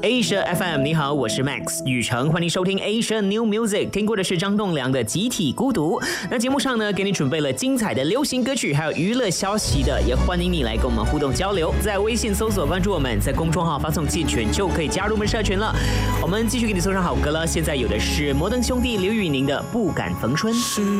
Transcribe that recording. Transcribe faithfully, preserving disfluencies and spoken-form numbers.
Asia F M， 你好，我是 Max 宇成，欢迎收听 Asia New Music。听过的是张栋梁的《集体孤独》。那节目上呢，给你准备了精彩的流行歌曲，还有娱乐消息的，也欢迎你来跟我们互动交流。在微信搜索关注我们，在公众号发送“进群”就可以加入我们社群了。我们继续给你送上好歌了，现在有的是摩登兄弟刘宇宁的《不敢逢春》。